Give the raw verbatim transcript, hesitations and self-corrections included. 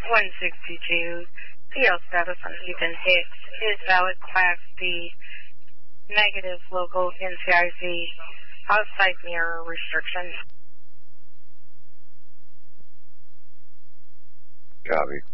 one sixty-two. P L status on Ethan Hicks is valid Class D. Negative local N C I C. Outside mirror restriction. Copy.